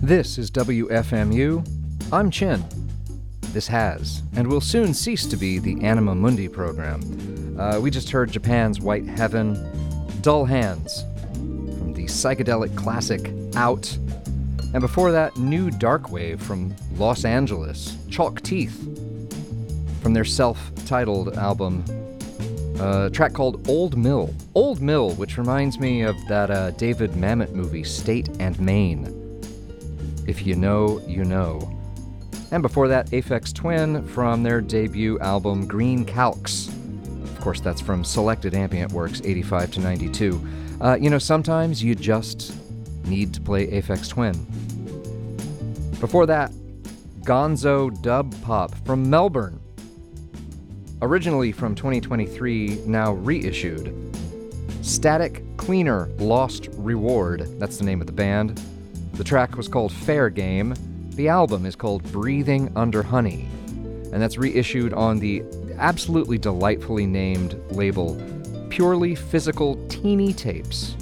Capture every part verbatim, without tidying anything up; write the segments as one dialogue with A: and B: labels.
A: This is W F M U. I'm Chin. This has, and will soon cease to be, the Anima Mundi program. Uh, we just heard Japan's White Heaven, Dull Hands, from the psychedelic classic Out, and before that, New Darkwave from Los Angeles, Chalk Teeth, from their self-titled album, a track called Old Mill. Old Mill, which reminds me of that uh, David Mamet movie, State and Maine. If you know, you know. And before that, Aphex Twin from their debut album, Green Calx. Of course, that's from Selected Ambient Works, eighty-five to ninety-two. Uh, you know, sometimes you just need to play Aphex Twin. Before that, Gonzo Dub Pop from Melbourne. Originally from twenty twenty-three, now reissued. Static Cleaner Lost Reward, that's the name of the band. The track was called Fair Game. The album is called Breathing Under Honey, and that's reissued on the absolutely delightfully named label Purely Physical Teeny Tapes.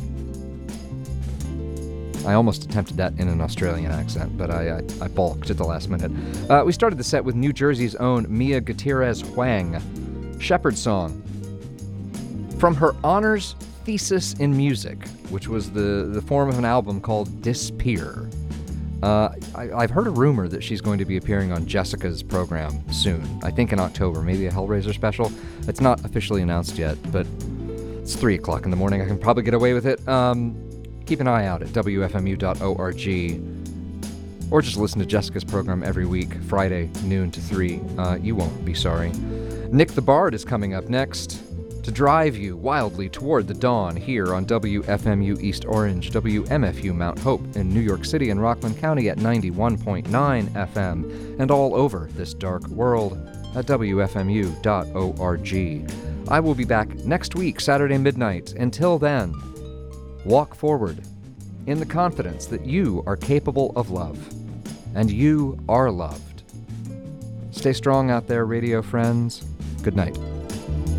A: I almost attempted that in an Australian accent, but I, I, I balked at the last minute. Uh, we started the set with New Jersey's own Mia Gutierrez Huang, Shepherd Song, from her honors thesis in music, which was the, the form of an album called Disappear. Uh, I, I've heard a rumor that she's going to be appearing on Jessica's program soon. I think in October, maybe a Hellraiser special. It's not officially announced yet, but it's three o'clock in the morning. I can probably get away with it. Um, keep an eye out at W F M U dot org, or just listen to Jessica's program every week, Friday, noon to three. Uh, you won't be sorry. Nick the Bard is coming up next to drive you wildly toward the dawn here on W F M U East Orange, W M F U Mount Hope in New York City and Rockland County at ninety-one point nine F M, and all over this dark world at W F M U dot org. I will be back next week, Saturday midnight. Until then, walk forward in the confidence that you are capable of love, and you are loved. Stay strong out there, radio friends. Good night.